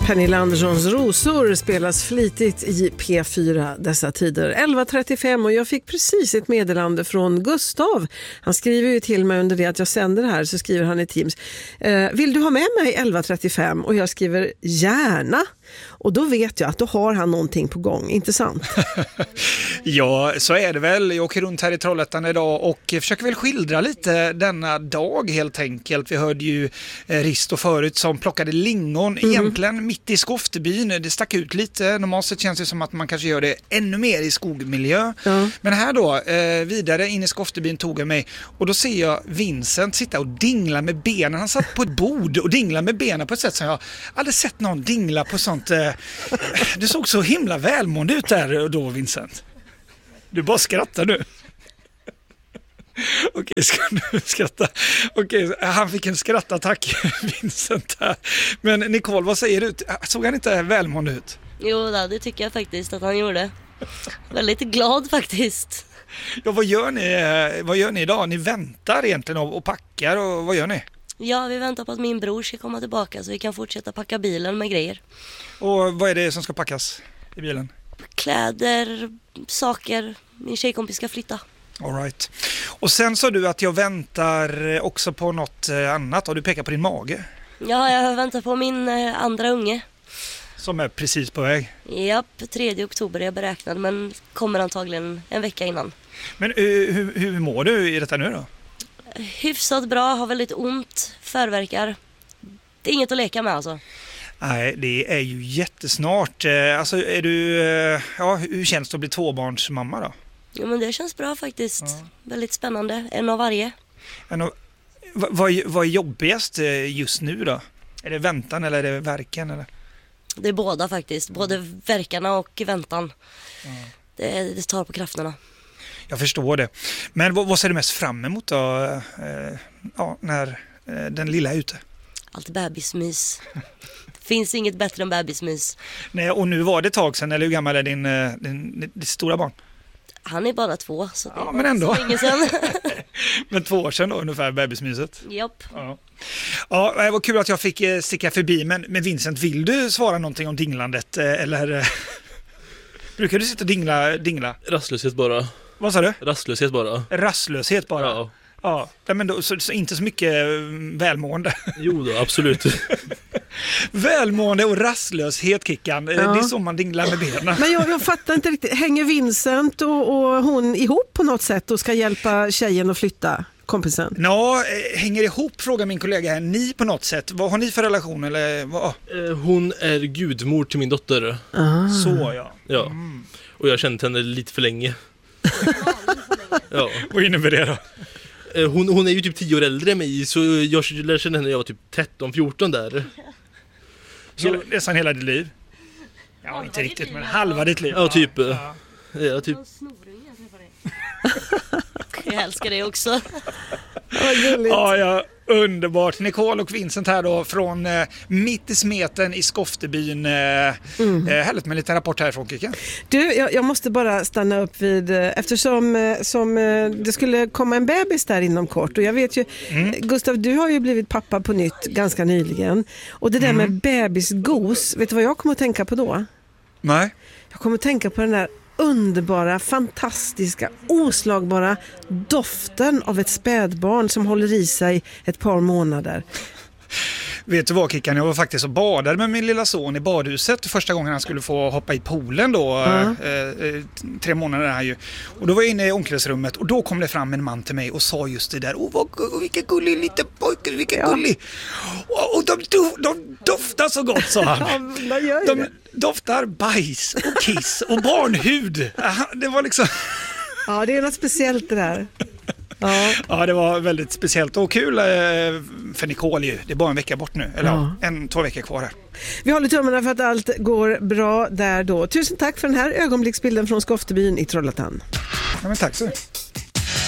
Pernilla Anderssons Rosor spelas flitigt i P4 dessa tider. 11.35 och jag fick precis ett meddelande från Gustav. Han skriver ju till mig under det att jag sänder det här, så skriver han i Teams. Vill du ha med mig 11.35? Och jag skriver gärna. Och då vet jag att då har han någonting på gång, inte sant? Ja, så är det väl. Jag åker runt här i Trollhättan idag och försöker väl skildra lite denna dag helt enkelt. Vi hörde ju Risto förut som plockade lingon egentligen mitt i Skoftebyn. Det stack ut lite. Normalt sett känns det som att man kanske gör det ännu mer i skogmiljö. Ja. Men här då, vidare in i Skoftebyn tog jag mig och då ser jag Vincent sitta och dingla med benen. Han satt på ett bord och dingla med benen på ett sätt som jag aldrig sett någon dingla på sånt. Du såg så himla välmående ut där då, Vincent. Du bara skrattar nu. Okej, ska du skratta? Okej, han fick en skrattattack, Vincent här. Men Nicole, vad säger du? Såg han inte välmående ut? Jo, det tycker jag faktiskt att han gjorde. Väldigt glad faktiskt. Ja, vad gör ni idag? Ni väntar egentligen och packar och vad gör ni? Ja, vi väntar på att min bror ska komma tillbaka så vi kan fortsätta packa bilen med grejer. Och vad är det som ska packas i bilen? Kläder, saker. Min tjejkompis ska flytta. All right. Och sen sa du att jag väntar också på något annat och du pekar på din mage. Ja, jag väntar på min andra unge. Som är precis på väg? Japp, 3 oktober är jag beräknad, men kommer antagligen en vecka innan. Men hur mår du i detta nu då? Hyfsat bra, har väldigt ont, förverkar. Det är inget att leka med alltså. Nej, det är ju jättesnart. Alltså är du, hur känns det att bli tvåbarnsmamma då? Ja, men det känns bra faktiskt. Ja. Väldigt spännande, en av varje. Vad är jobbigast just nu då? Är det väntan eller är det värken? Eller? Det är båda faktiskt, både värkarna och väntan. Ja. Det tar på krafterna. Jag förstår det. Men vad ser du mest fram emot då, när den lilla är ute? Allt bebismys. Finns inget bättre än bebismys. Nej, och nu var det ett tag sedan, eller hur gammal är ditt stora barn? Han är bara 2, så det ja, men ändå. så länge sedan. Men 2 år sedan då, ungefär, bebismyset. Japp. Ja, det var kul att jag fick sticka förbi, men Vincent, vill du svara någonting om dinglandet, eller brukar du sitta och dingla? Rastlöshet bara. Vad sa du? Rastlöshet bara. Rastlöshet bara? Ja. Men då, så inte så mycket välmående. Jo då, absolut. Välmående och rastlöshet, Kickan. Det är så man dinglar med benen. Men jag fattar inte riktigt. Hänger Vincent och hon ihop på något sätt och ska hjälpa tjejen att flytta? Kompisen? Ja, hänger ihop, frågar min kollega här. Ni på något sätt, vad har ni för relation? Eller vad? Hon är gudmor till min dotter. Så, ja. Mm. Och jag kände henne lite för länge. Ja. Vad innebär det då? Hon är ju typ 10 år äldre än mig, så jag lärde känna henne när jag var typ 13-14 där. Så nästan hela ditt liv? Ja, inte riktigt, men halva ditt liv. Ja, typ. Ja, typ. Jag älskar det också. Ja, underbart. Nicole och Vincent här då från mitt i smeten i Skoftebyn. Härligt med en liten rapport härifrån, Kicken. Du, jag måste bara stanna upp vid, eftersom det skulle komma en bebis där inom kort. Och jag vet ju, Gustav, du har ju blivit pappa på nytt ganska nyligen. Och det där med bebisgos, vet du vad jag kommer att tänka på då? Nej. Jag kommer att tänka på den där underbara, fantastiska, oslagbara doften av ett spädbarn som håller i sig ett par månader. Vet du vad, Kickan? Jag var faktiskt och badade med min lilla son i badhuset första gången han skulle få hoppa i poolen då. 3 månader här ju. Och då var jag inne i omklädningsrummet och då kom det fram en man till mig och sa just det där. Vilken gullig liten pojke, vilken gullig. Och de doftar så gott, sa han. De doftar bajs och kiss och barnhud. Det var liksom... Ja, det är något speciellt det där. Ja, det var väldigt speciellt och kul för Nicole ju. Det är bara en vecka bort nu, eller 1-2 veckor kvar här. Vi håller tummarna för att allt går bra där då. Tusen tack för den här ögonblicksbilden från Skoftebyn i Trollhättan. Ja, men tack så mycket.